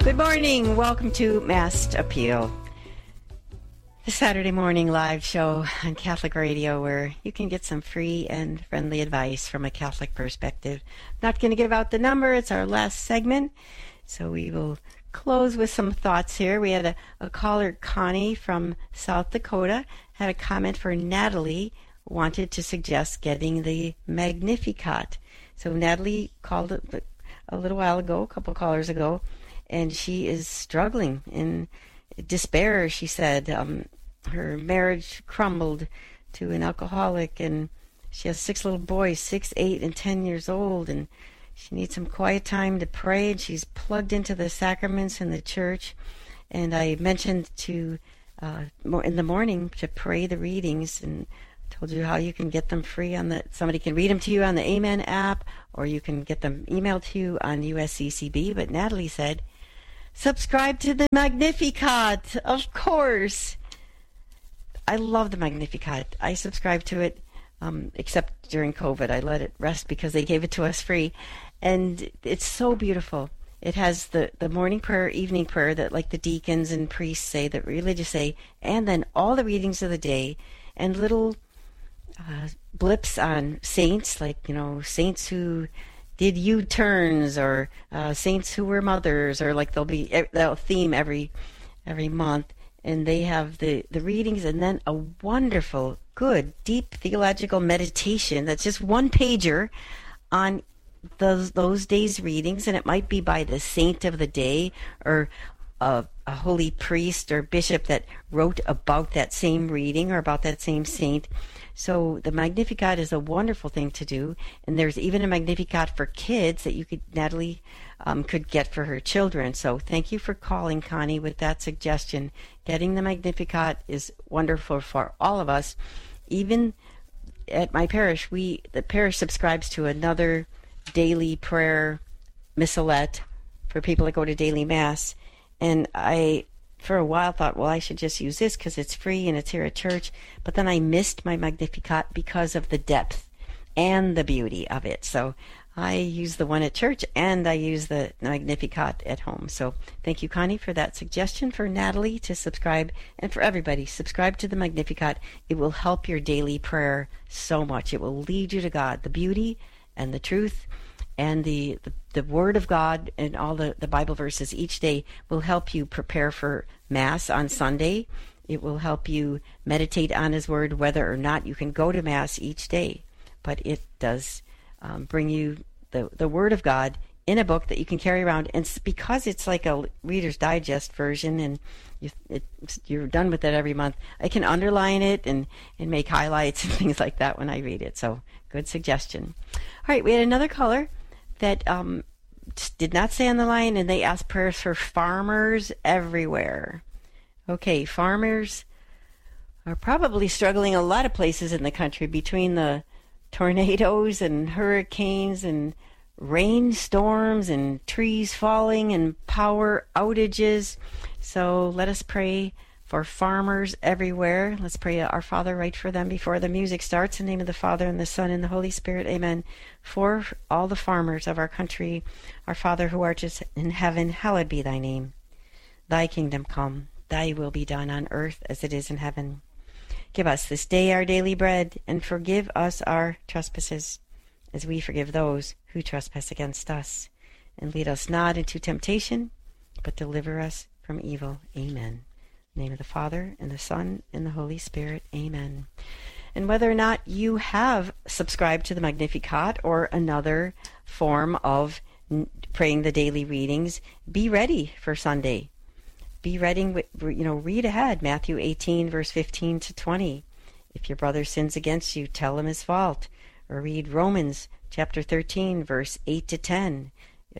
Good morning. Welcome to Mass Appeal, the Saturday morning live show on Catholic Radio where you can get some free and friendly advice from a Catholic perspective. Not going to give out the number. It's our last segment. So we will close with some thoughts here. We had a caller, Connie from South Dakota, had a comment for Natalie, wanted to suggest getting the Magnificat. So Natalie called a little while ago, a couple callers ago, and she is struggling in despair. She said her marriage crumbled to an alcoholic, and she has 6 little boys, 6, 8, and 10 years old, and she needs some quiet time to pray, and she's plugged into the sacraments in the church. And I mentioned to in the morning to pray the readings, and told you how you can get them free on somebody can read them to you on the Amen app, or you can get them emailed to you on USCCB. But Natalie said, subscribe to the Magnificat, of course. I love the Magnificat. I subscribe to it, except during COVID. I let it rest because they gave it to us free. And it's so beautiful. It has the morning prayer, evening prayer that like the deacons and priests say, that religious say, and then all the readings of the day and little blips on saints, like, saints who did U-turns, or saints who were mothers, or like they'll theme every month, and they have the readings, and then a wonderful, good, deep theological meditation that's just one pager on those days' readings, and it might be by the saint of the day, or a holy priest or bishop that wrote about that same reading or about that same saint. So the Magnificat is a wonderful thing to do, and there's even a Magnificat for kids that Natalie could get for her children. So thank you for calling, Connie, with that suggestion. Getting the Magnificat is wonderful for all of us. Even at my parish, the parish subscribes to another daily prayer missalette for people that go to daily Mass. And I, for a while, thought, well, I should just use this because it's free and it's here at church. But then I missed my Magnificat because of the depth and the beauty of it. So I use the one at church and I use the Magnificat at home. So thank you, Connie, for that suggestion for Natalie to subscribe. And for everybody, subscribe to the Magnificat. It will help your daily prayer so much. It will lead you to God, the beauty and the truth. And the Word of God and all the Bible verses each day will help you prepare for Mass on Sunday. It will help you meditate on His Word, whether or not you can go to Mass each day. But it does bring you the Word of God in a book that you can carry around. And because it's like a Reader's Digest version, and you're done with it every month, I can underline it and make highlights and things like that when I read it. So good suggestion. All right, we had another caller that did not stay on the line, and they asked prayers for farmers everywhere. Okay, farmers are probably struggling a lot of places in the country between the tornadoes and hurricanes and rainstorms and trees falling and power outages. So let us pray for farmers everywhere. Let's pray our Father right for them before the music starts. In the name of the Father, and the Son, and the Holy Spirit. Amen. For all the farmers of our country, our Father who art in heaven, hallowed be thy name. Thy kingdom come, thy will be done on earth as it is in heaven. Give us this day our daily bread, and forgive us our trespasses, as we forgive those who trespass against us. And lead us not into temptation, but deliver us from evil. Amen. In the name of the Father, and the Son, and the Holy Spirit. Amen. And whether or not you have subscribed to the Magnificat or another form of praying the daily readings, be ready for Sunday. Be ready, read ahead. Matthew 18, verse 15 to 20. If your brother sins against you, tell him his fault. Or read Romans chapter 13, verse 8 to 10.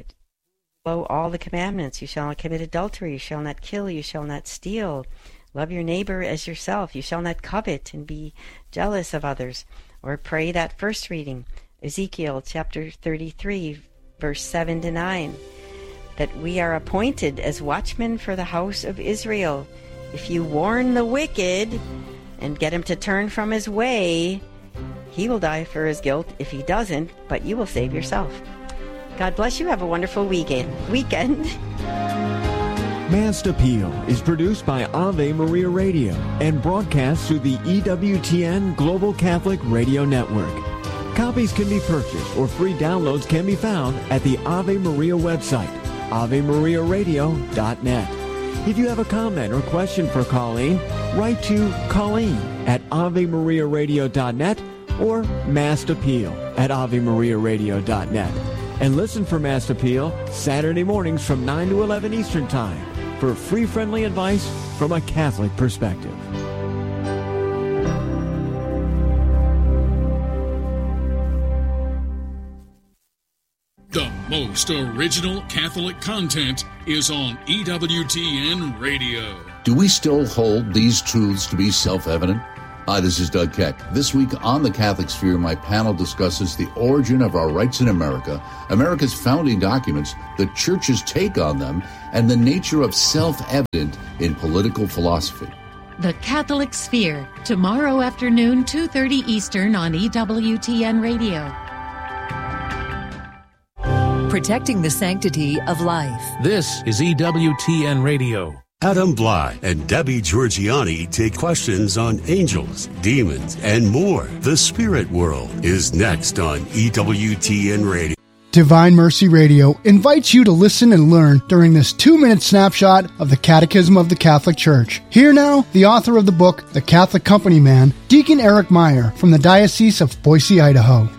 Follow all the commandments. You shall not commit adultery. You shall not kill. You shall not steal. Love your neighbor as yourself. You shall not covet and be jealous of others. Or pray that first reading, Ezekiel chapter 33, verse 7 to 9. That we are appointed as watchmen for the house of Israel. If you warn the wicked and get him to turn from his way, he will die for his guilt. If he doesn't, but you will save yourself. God bless you. Have a wonderful weekend. Mass Appeal is produced by Ave Maria Radio and broadcast through the EWTN Global Catholic Radio Network. Copies can be purchased or free downloads can be found at the Ave Maria website, AveMariaRadio.net. If you have a comment or question for Colleen, write to Colleen at AveMariaRadio.net or Mass Appeal at AveMariaRadio.net. And listen for Mass Appeal Saturday mornings from 9 to 11 Eastern Time for free, friendly advice from a Catholic perspective. The most original Catholic content is on EWTN Radio. Do we still hold these truths to be self-evident? Hi, this is Doug Keck. This week on The Catholic Sphere, my panel discusses the origin of our rights in America, America's founding documents, the Church's take on them, and the nature of self-evident in political philosophy. The Catholic Sphere, tomorrow afternoon, 2:30 Eastern on EWTN Radio. Protecting the sanctity of life. This is EWTN Radio. Adam Bly and Debbie Georgiani take questions on angels, demons, and more. The Spirit World is next on EWTN Radio. Divine Mercy Radio invites you to listen and learn during this 2-minute snapshot of the Catechism of the Catholic Church. Here now, the author of the book, The Catholic Company Man, Deacon Eric Meyer from the Diocese of Boise, Idaho.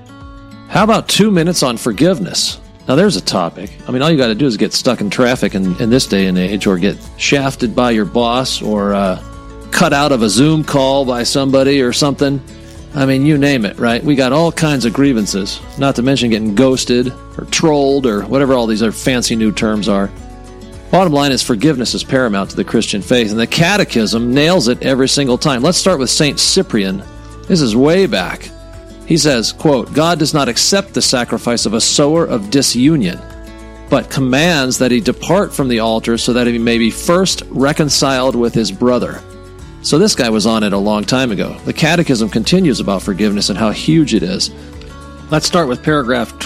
How about 2 minutes on forgiveness? Now, there's a topic. I mean, all you got to do is get stuck in traffic in this day and age, or get shafted by your boss, or cut out of a Zoom call by somebody or something. I mean, you name it, right? We got all kinds of grievances, not to mention getting ghosted or trolled or whatever all these other fancy new terms are. Bottom line is forgiveness is paramount to the Christian faith, and the Catechism nails it every single time. Let's start with St. Cyprian. This is way back. He says, quote, God does not accept the sacrifice of a sower of disunion, but commands that he depart from the altar so that he may be first reconciled with his brother. So this guy was on it a long time ago. The Catechism continues about forgiveness and how huge it is. Let's start with paragraph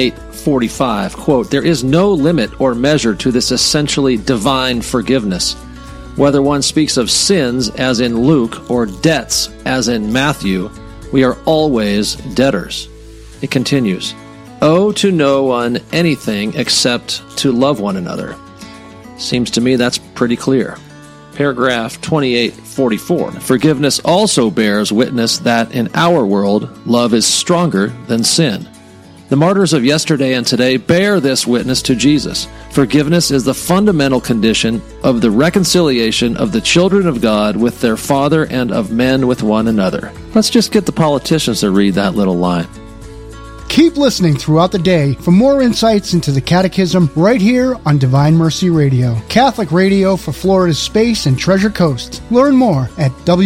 2845. Quote, there is no limit or measure to this essentially divine forgiveness. Whether one speaks of sins, as in Luke, or debts, as in Matthew, we are always debtors. It continues, owe to no one anything except to love one another. Seems to me that's pretty clear. Paragraph 2844. Forgiveness also bears witness that in our world, love is stronger than sin. The martyrs of yesterday and today bear this witness to Jesus. Forgiveness is the fundamental condition of the reconciliation of the children of God with their Father and of men with one another. Let's just get the politicians to read that little line. Keep listening throughout the day for more insights into the Catechism right here on Divine Mercy Radio, Catholic radio for Florida's Space and Treasure Coast. Learn more at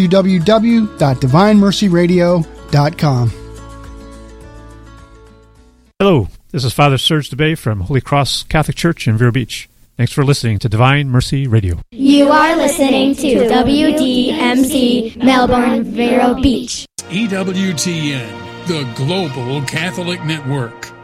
www.divinemercyradio.com. Hello, this is Father Serge DeBay from Holy Cross Catholic Church in Vero Beach. Thanks for listening to Divine Mercy Radio. You are listening to WDMC Melbourne, Vero Beach. EWTN, the Global Catholic Network.